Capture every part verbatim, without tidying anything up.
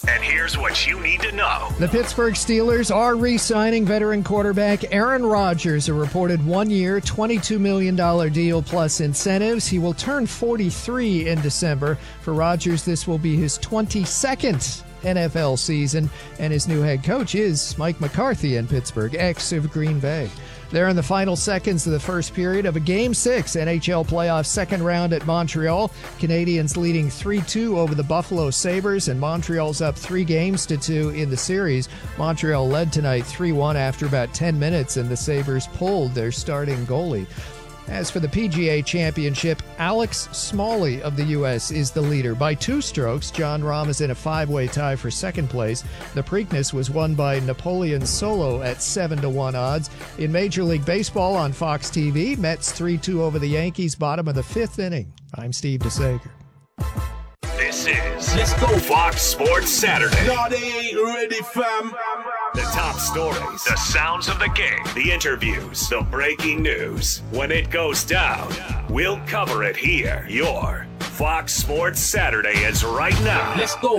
And here's what you need to know. The Pittsburgh Steelers are re-signing veteran quarterback Aaron Rodgers, a reported one-year, twenty-two million dollars deal plus incentives. He will turn forty-three in December. For Rodgers, this will be his twenty-second N F L season, and his new head coach is Mike McCarthy in Pittsburgh, ex of Green Bay. They're in the final seconds of the first period of a Game six N H L playoff second round at Montreal. Canadiens leading three two over the Buffalo Sabres, and Montreal's up three games to two in the series. Montreal led tonight three one after about ten minutes, and the Sabres pulled their starting goalie. As for the P G A Championship, Alex Smalley of the U S is the leader by two strokes. Jon Rahm is in a five-way tie for second place. The Preakness was won by Napoleon Solo at seven to one odds. In Major League Baseball on Fox T V, Mets three two over the Yankees, bottom of the fifth inning. I'm Steve DeSager. This is Let's Go Fox Sports Saturday. No, they ain't ready, fam. The top stories, the sounds of the game, the interviews, the breaking news. When it goes down, we'll cover it here. Your Fox Sports Saturday is right now. Let's go.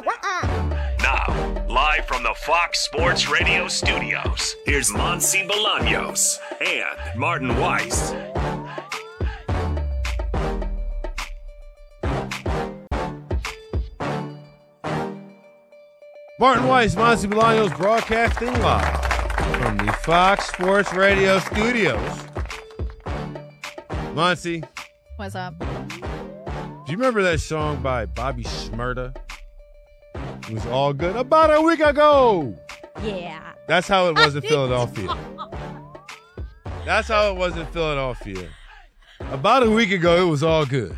Now, live from the Fox Sports Radio studios, here's Monsi Bolaños and Martin Weiss. Martin Weiss, Monsi Bolaños, broadcasting live from the Fox Sports Radio studios. Monsi. What's up? Do you remember that song by Bobby Shmurda? It was all good about a week ago. Yeah. That's how it was in Philadelphia. That's how it was in Philadelphia. About a week ago, it was all good.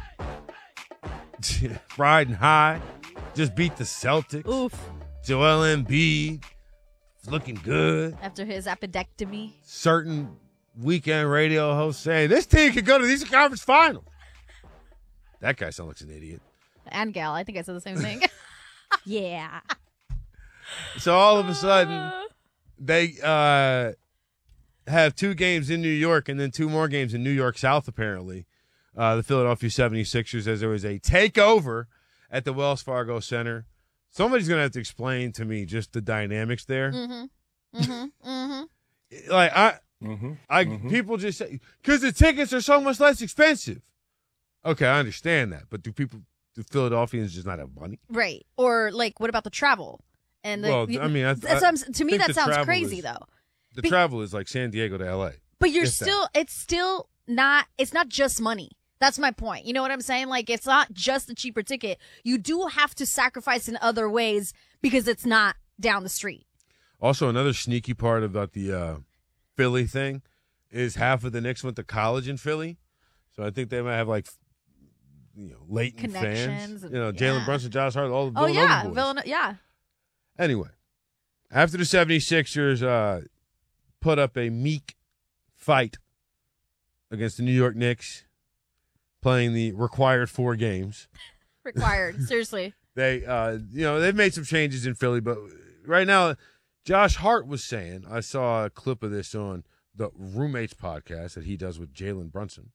Riding high. Just beat the Celtics. Oof. Joel Embiid looking good. After his appendectomy. Certain weekend radio hosts saying, this team could go to the Eastern Conference Finals. That guy sounds like an idiot. And Gal, I think I said the same thing. Yeah. So all of a sudden, they uh, have two games in New York and then two more games in New York South, apparently. Uh, the Philadelphia seventy-sixers, as there was a takeover at the Wells Fargo Center. Somebody's going to have to explain to me just the dynamics there. Mm-hmm. Mm-hmm. Mm-hmm. Like, I, Mm-hmm. I, mm-hmm. people just say, because the tickets are so much less expensive. Okay, I understand that. But do people, do Philadelphians just not have money? Right. Or, like, what about the travel? And the, Well, you- I mean, I- that's I what I'm, to me, think that the sounds travel crazy, is- though. The Be- travel is like San Diego to L A. But you're If still, it's still not, it's not just money. That's my point. You know what I'm saying? Like, it's not just a cheaper ticket. You do have to sacrifice in other ways because it's not down the street. Also, another sneaky part about the uh, Philly thing is half of the Knicks went to college in Philly. So I think they might have, like, you know, latent Connections. fans. You know, Jalen Yeah. Brunson, Josh Hart, all the Oh, Villanova yeah. boys. Villanova, yeah. Anyway, after the seventy-sixers uh, put up a meek fight against the New York Knicks, playing the required four games. Required. Seriously. They, uh, you know, they've made some changes in Philly, but right now, Josh Hart was saying, I saw a clip of this on the Roommates podcast that he does with Jalen Brunson,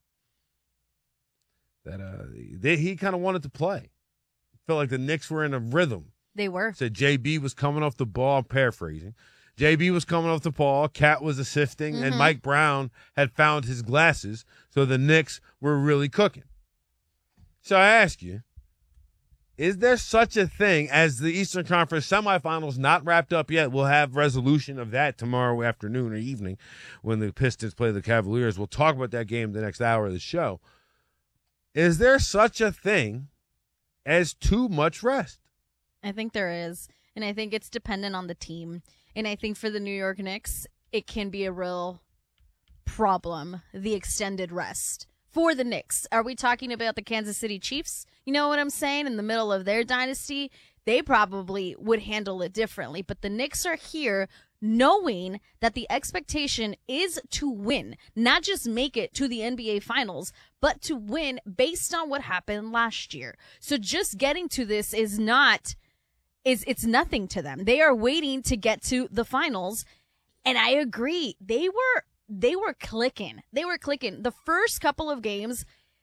that uh, they, he kind of wanted to play. Felt like the Knicks were in a rhythm. They were. Said J B was coming off the ball, I'm paraphrasing. J B was coming off the ball, Cat was assisting, Mm-hmm. and Mike Brown had found his glasses, so the Knicks were really cooking. So I ask you, is there such a thing as the Eastern Conference semifinals not wrapped up yet? We'll have resolution of that tomorrow afternoon or evening when the Pistons play the Cavaliers. We'll talk about that game the next hour of the show. Is there such a thing as too much rest? I think there is. And I think it's dependent on the team. And I think for the New York Knicks, it can be a real problem, the extended rest. For the Knicks, are we talking about the Kansas City Chiefs? You know what I'm saying? In the middle of their dynasty, they probably would handle it differently. But the Knicks are here knowing that the expectation is to win, not just make it to the N B A Finals, but to win based on what happened last year. So just getting to this is not, is it's nothing to them. They are waiting to get to the finals. And I agree. They were, they were clicking. They were clicking. The first couple of games,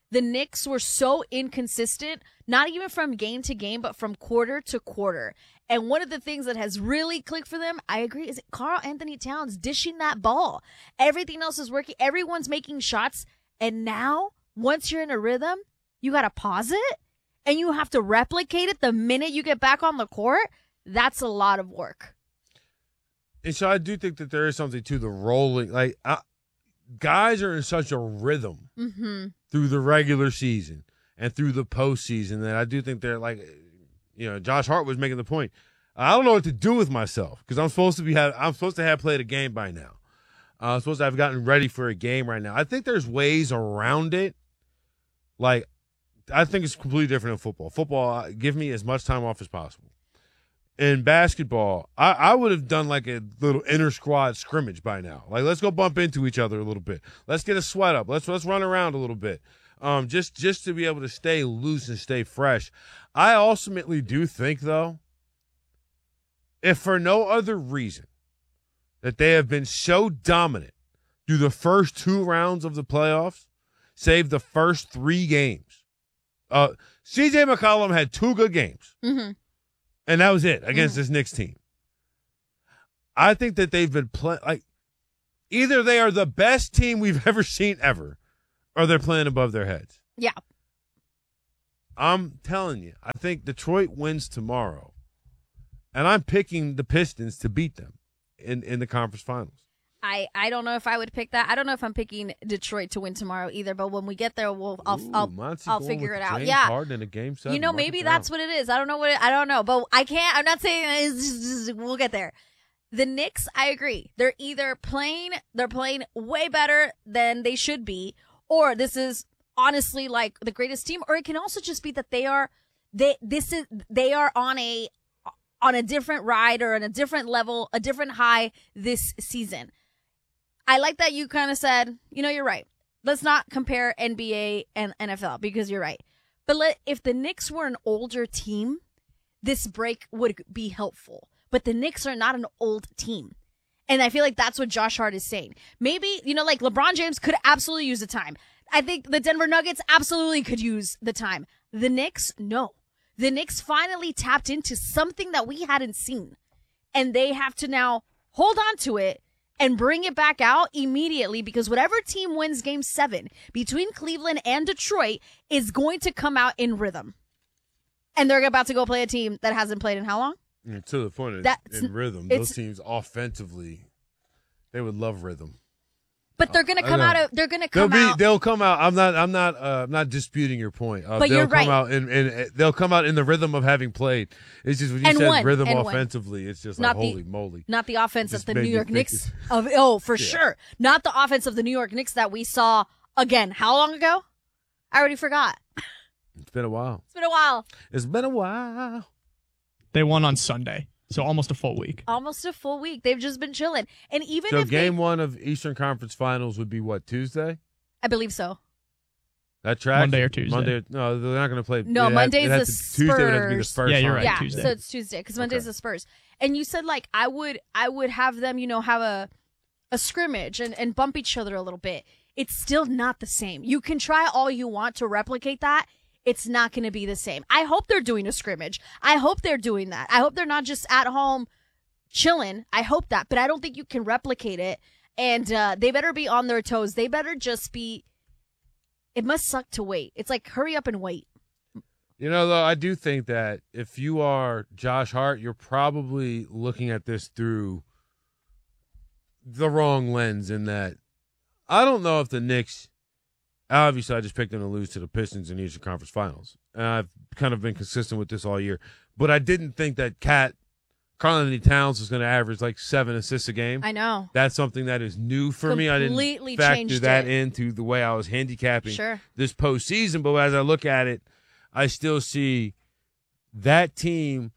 The Knicks were so inconsistent, not even from game to game, but from quarter to quarter. And one of the things that has really clicked for them, I agree, is Karl Anthony Towns dishing that ball. Everything else is working. Everyone's making shots. And now, once you're in a rhythm, you got to pause it and you have to replicate it the minute you get back on the court. That's a lot of work. And so I do think that there is something to the rolling. Like, I, guys are in such a rhythm Mm-hmm. through the regular season and through the postseason that I do think they're like, you know, Josh Hart was making the point. I don't know what to do with myself because I'm supposed to be have, I'm supposed to have played a game by now. Uh, I'm supposed to have gotten ready for a game right now. I think there's ways around it. Like, I think it's completely different in football. Football, give me as much time off as possible. In basketball, I, I would have done like a little inter squad scrimmage by now. Like, let's go bump into each other a little bit. Let's get a sweat up. Let's let's run around a little bit. Um, just just to be able to stay loose and stay fresh. I ultimately do think, though, if for no other reason, that they have been so dominant through the first two rounds of the playoffs, save the first three games. Uh, C J McCollum had two good games. Mm-hmm. And that was it against mm-hmm. this Knicks team. I think that they've been playing, like, either they are the best team we've ever seen ever, or they're playing above their heads. Yeah. I'm telling you, I think Detroit wins tomorrow, and I'm picking the Pistons to beat them in, in the conference finals. I, I don't know if I would pick that. I don't know if I'm picking Detroit to win tomorrow either. But when we get there, we'll I'll Ooh, I'll, Monty I'll going figure with it out. James Yeah, Harden in a game seven. you know, Mark maybe it that's down. what it is. I don't know what it, I don't know, but I can't. I'm not saying it's just, we'll get there. The Knicks, I agree. They're either playing, they're playing way better than they should be, or this is honestly like the greatest team, or it can also just be that they are they this is they are on a on a different ride or on a different level, a different high this season. I like that you kind of said, you know, you're right. Let's not compare N B A and N F L because you're right. But let, if the Knicks were an older team, this break would be helpful. But the Knicks are not an old team. And I feel like that's what Josh Hart is saying. Maybe, you know, like LeBron James could absolutely use the time. I think the Denver Nuggets absolutely could use the time. The Knicks, no. The Knicks finally tapped into something that we hadn't seen. And they have to now hold on to it and bring it back out immediately because whatever team wins game seven between Cleveland and Detroit is going to come out in rhythm. And they're about to go play a team that hasn't played in how long? And to the point, That's- it's in rhythm. Those teams offensively, they would love rhythm. But they're going to I come know. out of, they're going to They'll come be. out. They'll come out. I'm not. I'm not. Uh, I'm not disputing your point. Uh, But they'll you're come right. out and, and they'll come out in the rhythm of having played. It's just when you And said won, rhythm and won. offensively, it's just Not like the- holy moly. Not the offense Just of the made New me York think Knicks. it's- Of Oh, for Yeah. sure. Not the offense of the New York Knicks that we saw, again, how long ago? I already forgot. It's been a while. It's been a while. It's been a while. They won on Sunday, so almost a full week. Almost a full week. They've just been chilling. And even So if game they, one of Eastern Conference Finals would be what, Tuesday? I believe so. That tracks? Monday or Tuesday. Monday. No, they're not going to play. No, it had- Monday's it had the to- Tuesday would have to be the Spurs. Spurs. Yeah, you're final. right. Yeah, Tuesday. so it's Tuesday because Monday's Okay. the Spurs. And you said like I would I would have them, you know, have a a scrimmage and, and bump each other a little bit. It's still not the same. You can try all you want to replicate that. It's not going to be the same. I hope they're doing a scrimmage. I hope they're doing that. I hope they're not just at home chilling. I hope that. But I don't think you can replicate it. And uh, they better be on their toes. They better just be. It must suck to wait. It's like hurry up and wait. You know, though, I do think that if you are Josh Hart, you're probably looking at this through the wrong lens in that I don't know if the Knicks, obviously I just picked them to lose to the Pistons in the Eastern Conference Finals. And I've kind of been consistent with this all year. But I didn't think that Cat, Karl Anthony Towns was going to average like seven assists a game. I know. That's something that is new for me. I Completely didn't factor changed that it. into the way I was handicapping Sure. this postseason. But as I look at it, I still see that team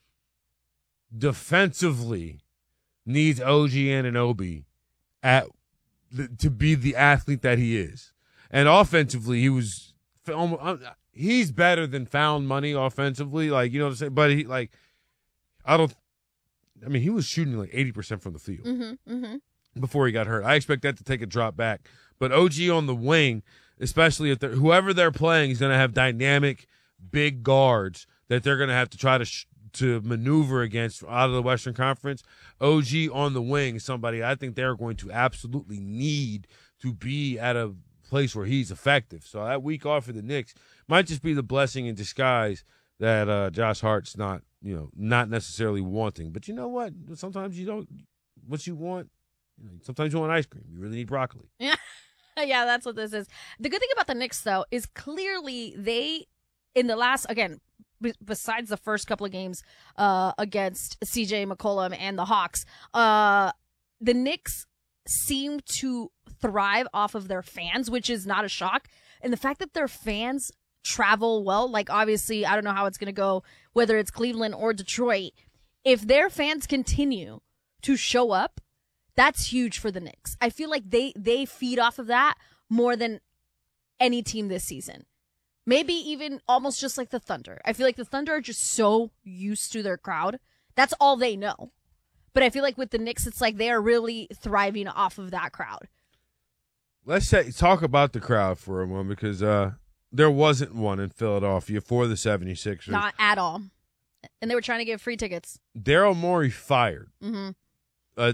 defensively needs O G Anunoby at the, to be the athlete that he is, and offensively he was he's better than found money offensively. Like, you know what I'm saying? But he like I don't. I mean, he was shooting like eighty percent from the field Mm-hmm, mm-hmm. before he got hurt. I expect that to take a drop back. But O G on the wing, especially if they're, whoever they're playing is going to have dynamic, big guards that they're going to have to try to sh- to maneuver against out of the Western Conference. O G on the wing is somebody I think they're going to absolutely need to be at a place where he's effective. So that week off for the Knicks might just be the blessing in disguise that uh, Josh Hart's not, you know, not necessarily wanting. But you know what? Sometimes you don't. What you want, you know, sometimes you want ice cream. You really need broccoli. Yeah, yeah, that's what this is. The good thing about the Knicks, though, is clearly they, in the last, again, b- besides the first couple of games uh, against C J McCollum and the Hawks, uh, the Knicks seem to thrive off of their fans, which is not a shock. And the fact that their fans travel well, like obviously, I don't know how it's going to go, whether it's Cleveland or Detroit. If their fans continue to show up, that's huge for the Knicks. I feel like they, they feed off of that more than any team this season. Maybe even almost just like the Thunder. I feel like the Thunder are just so used to their crowd. That's all they know. But I feel like with the Knicks, it's like they are really thriving off of that crowd. Let's say, talk about the crowd for a moment because uh, there wasn't one in Philadelphia for the seventy-sixers. Not at all. And they were trying to get free tickets. Daryl Morey fired. Mm-hmm. Uh,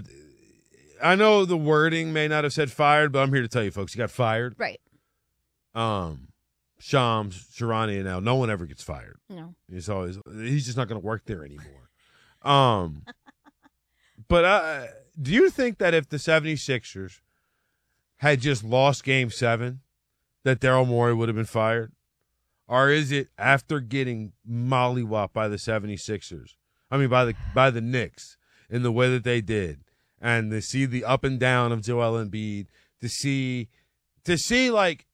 I know the wording may not have said fired, but I'm here to tell you, folks, he got fired. Right. Um, Shams, Sharania, now no one ever gets fired. No. He's always he's just not going to work there anymore. Um, but uh, do you think that if the seventy-sixers had just lost Game Seven, that Daryl Morey would have been fired, or is it after getting mollywopped by the seventy-sixers? I mean, by the by the Knicks in the way that they did, and to see the up and down of Joel Embiid, to see to see like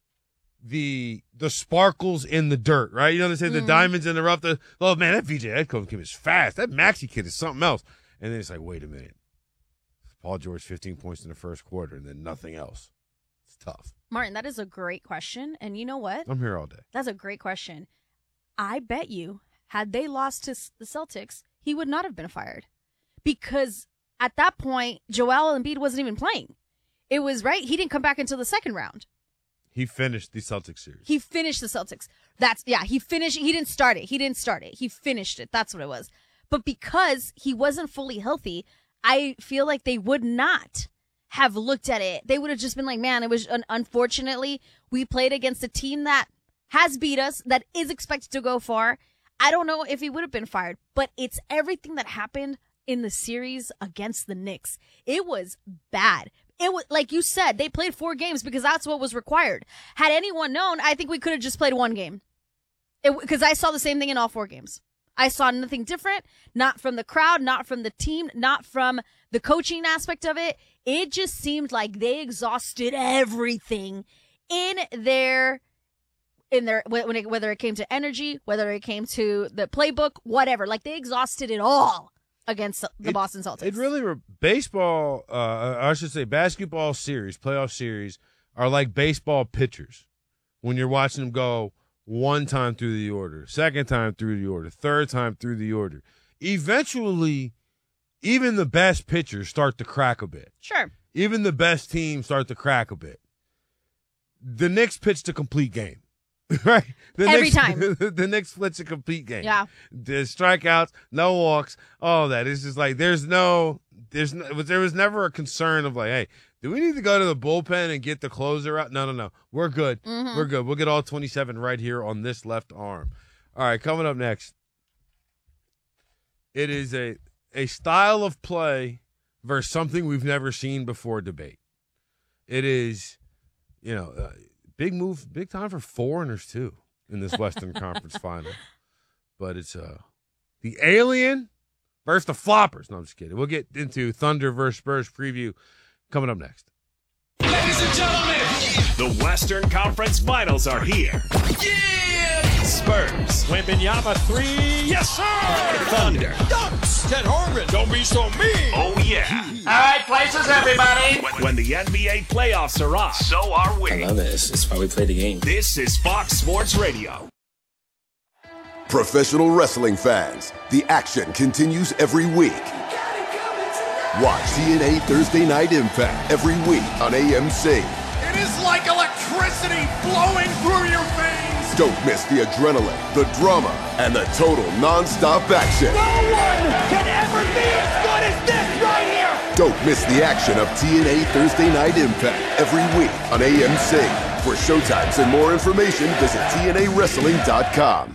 the the sparkles in the dirt, right? You know what they say, Mm-hmm. the diamonds in the rough. The, oh man, that V J Edcombs kid is fast. That Maxey kid is something else. And then it's like, wait a minute, Paul George fifteen points in the first quarter, and then nothing else. It's tough. Martin, that is a great question. And you know what? I'm here all day. That's a great question. I bet you, had they lost to the Celtics, he would not have been fired. Because at that point, Joel Embiid wasn't even playing. It was, right? He didn't come back until the second round. He finished the Celtics series. He finished the Celtics. That's, yeah, he finished. He didn't start it. He didn't start it. He finished it. That's what it was. But because he wasn't fully healthy, I feel like they would not have looked at it. They would have just been like, man, it was, un- unfortunately, we played against a team that has beat us, that is expected to go far. I don't know if he would have been fired, but it's everything that happened in the series against the Knicks. It was bad. It was, like you said, they played four games because that's what was required. Had anyone known, I think we could have just played one game. Because I saw the same thing in all four games. I saw nothing different, not from the crowd, not from the team, not from the coaching aspect of it. It just seemed like they exhausted everything in their, in their, when it, whether it came to energy, whether it came to the playbook, whatever. Like they exhausted it all against the It- Boston Celtics. It really, re- baseball, uh, I should say basketball series, playoff series, are like baseball pitchers. When you're watching them go one time through the order, second time through the order, third time through the order. Eventually, even the best pitchers start to crack a bit. Sure. Even the best teams start to crack a bit. The Knicks pitched a complete game, right? The Every Knicks, time. the Knicks pitched a complete game. Yeah. The strikeouts, no walks, all that. It's just like there's no, there's no, there was never a concern of like, hey, do we need to go to the bullpen and get the closer out? No, no, no. We're good. Mhm. We're good. We'll get all twenty-seven right here on this left arm. All right, coming up next. It is a a style of play versus something we've never seen before debate. It is, you know, uh, big move, big time for foreigners too in this Western Conference final. But it's uh the alien versus the floppers. No, I'm just kidding. We'll get into Thunder versus Spurs preview coming up next. Ladies and gentlemen, the Western Conference Finals are here. Yeah! Spurs. Wembanyama three. Yes, sir. Thunder. Dunks. Ted Harmon. Don't be so mean. Oh, yeah. All right, places, everybody. When, when the N B A playoffs are on, so are we. I love it. It's, it's why we play the game. This is Fox Sports Radio. Professional wrestling fans, the action continues every week. Watch T N A Thursday Night Impact every week on A M C. It is like electricity. electricity flowing through your veins. Don't miss the adrenaline, the drama, and the total non-stop action. No one can ever be as good as this right here. Don't miss the action of T N A Thursday Night Impact every week on A M C. For showtimes and more information, visit T N A wrestling dot com.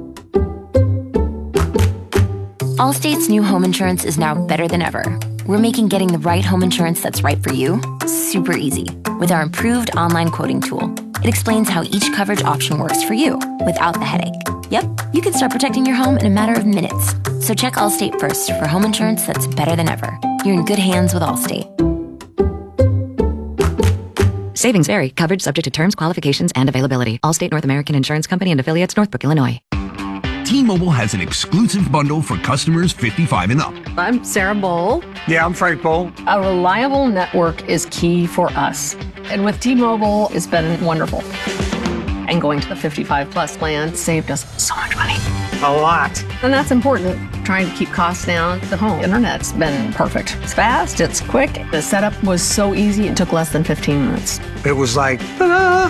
Allstate's new home insurance is now better than ever. We're making getting the right home insurance that's right for you super easy with our improved online quoting tool. It explains how each coverage option works for you without the headache. Yep, you can start protecting your home in a matter of minutes. So check Allstate first for home insurance that's better than ever. You're in good hands with Allstate. Savings vary. Coverage subject to terms, qualifications, and availability. Allstate North American Insurance Company and affiliates, Northbrook, Illinois. T-Mobile has an exclusive bundle for customers fifty-five and up. I'm Sarah Bowl. Yeah, I'm Frank Bowl. A reliable network is key for us. And with T-Mobile, it's been wonderful. And going to the fifty-five plus plan saved us so much money. A lot. And that's important. Trying to keep costs down. The home internet's been perfect. It's fast, it's quick. The setup was so easy, it took less than fifteen minutes. It was like, ta-da!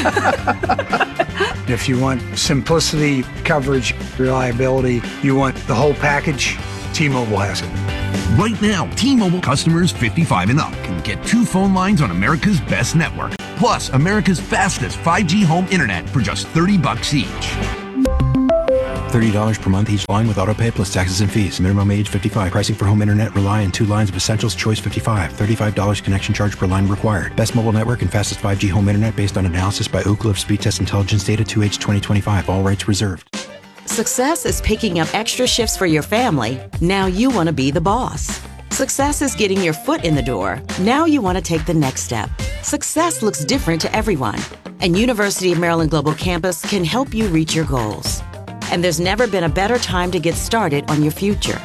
If you want simplicity, coverage, reliability, you want the whole package, T-Mobile has it. Right now, T-Mobile customers fifty-five and up can get two phone lines on America's best network, plus America's fastest five G home internet for just thirty bucks each. thirty dollars per month each line with autopay plus taxes and fees. Minimum age fifty-five. Pricing for home internet rely on two lines of Essentials Choice fifty-five. thirty-five dollars connection charge per line required. Best mobile network and fastest five G home internet based on analysis by Ookla of Speed Test Intelligence Data two H twenty twenty-five. All rights reserved. Success is picking up extra shifts for your family. Now you want to be the boss. Success is getting your foot in the door. Now you want to take the next step. Success looks different to everyone, and University of Maryland Global Campus can help you reach your goals. And there's never been a better time to get started on your future.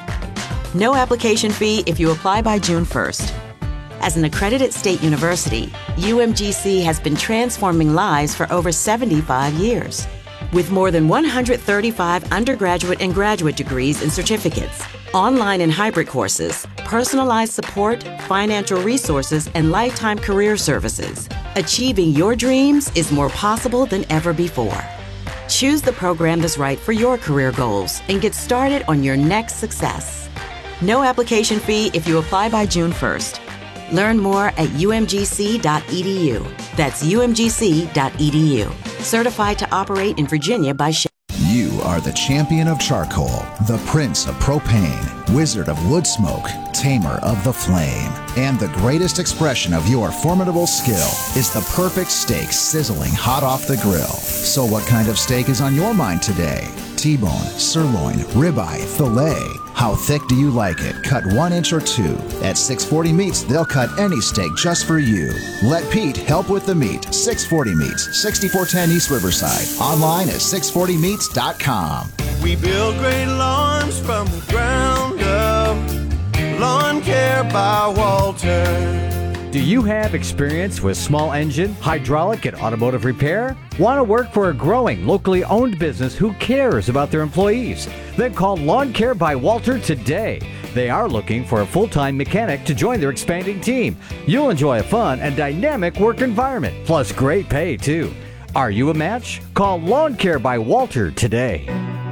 No application fee if you apply by June first. As an accredited state university, U M G C has been transforming lives for over seventy-five years. With more than one hundred thirty-five undergraduate and graduate degrees and certificates, online and hybrid courses, personalized support, financial resources, and lifetime career services, achieving your dreams is more possible than ever before. Choose the program that's right for your career goals and get started on your next success. No application fee if you apply by June first. Learn more at U M G C dot E D U. That's U M G C dot E D U. Certified to operate in Virginia by Shell. You are the champion of charcoal, the prince of propane, wizard of wood smoke, tamer of the flame. And the greatest expression of your formidable skill is the perfect steak sizzling hot off the grill. So what kind of steak is on your mind today? T-bone, sirloin, ribeye, filet. How thick do you like it? Cut one inch or two. At six forty Meats, they'll cut any steak just for you. Let Pete help with the meat. six forty Meats, sixty-four ten East Riverside. Online at six forty meats dot com. We build great lawns from the ground up. Lawn Care by Walter. Do you have experience with small engine, hydraulic, and automotive repair? Want to work for a growing, locally owned business who cares about their employees? Then call Lawn Care by Walter today. They are looking for a full-time mechanic to join their expanding team. You'll enjoy a fun and dynamic work environment, plus great pay, too. Are you a match? Call Lawn Care by Walter today.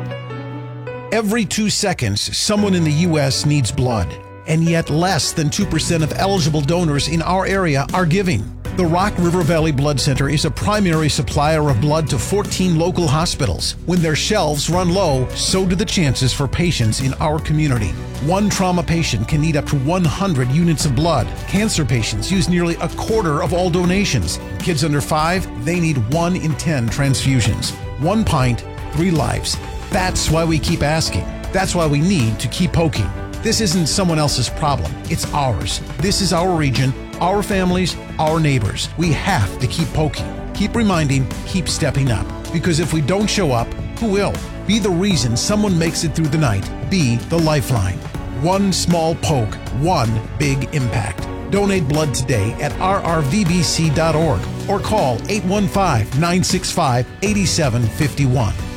Every two seconds, someone in the U S needs blood. And yet less than two percent of eligible donors in our area are giving. The Rock River Valley Blood Center is a primary supplier of blood to fourteen local hospitals. When their shelves run low, so do the chances for patients in our community. One trauma patient can need up to one hundred units of blood. Cancer patients use nearly a quarter of all donations. Kids under five, they need one in ten transfusions. One pint, three lives. That's why we keep asking. That's why we need to keep poking. This isn't someone else's problem. It's ours. This is our region, our families, our neighbors. We have to keep poking, keep reminding, keep stepping up. Because if we don't show up, who will? Be the reason someone makes it through the night. Be the lifeline. One small poke, one big impact. Donate blood today at R R V B C dot org or call eight one five, nine six five, eight seven five one.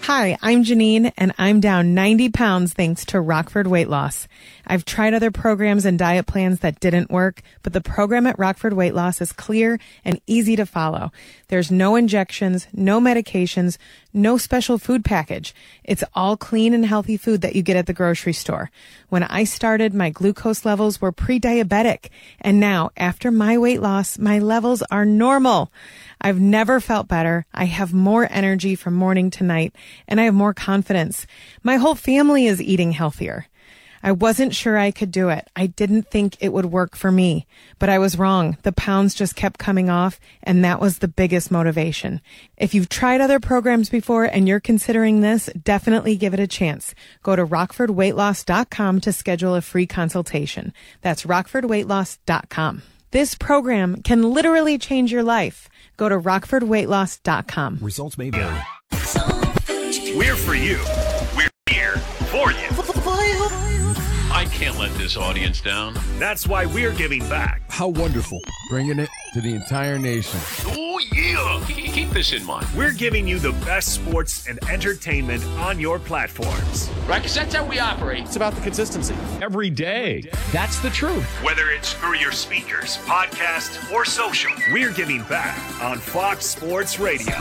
Hi, I'm Janine, and I'm down ninety pounds thanks to Rockford Weight Loss. I've tried other programs and diet plans that didn't work, but the program at Rockford Weight Loss is clear and easy to follow. There's no injections, no medications, no special food package. It's all clean and healthy food that you get at the grocery store. When I started, my glucose levels were pre-diabetic, and now, after my weight loss, my levels are normal. I've never felt better. I have more energy from morning to night, and I have more confidence. My whole family is eating healthier. I wasn't sure I could do it. I didn't think it would work for me, but I was wrong. The pounds just kept coming off, and that was the biggest motivation. If you've tried other programs before and you're considering this, definitely give it a chance. Go to rockford weight loss dot com to schedule a free consultation. That's rockford weight loss dot com. This program can literally change your life. Go to rockford weight loss dot com. Results may vary. We're for you. We're here for you. I can't let this audience down. That's why we're giving back. How wonderful. Bringing it to the entire nation. Oh, yeah. Keep this in mind. We're giving you the best sports and entertainment on your platforms. Right, because that's how we operate. It's about the consistency. Every day. That's the truth. Whether it's through your speakers, podcast, or social, we're giving back on Fox Sports Radio.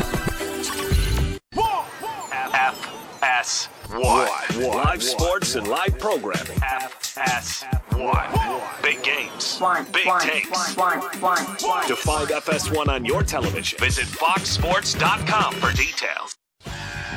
F S one. Live sports and live programming. F S one. Big games. Big takes. To find F S one on your television, visit fox sports dot com for details.